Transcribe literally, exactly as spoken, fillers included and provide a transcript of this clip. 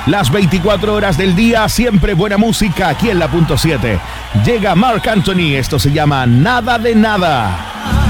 Las veinticuatro horas del día, siempre buena música aquí en la punto siete. Llega Marc Anthony, esto se llama Nada de Nada.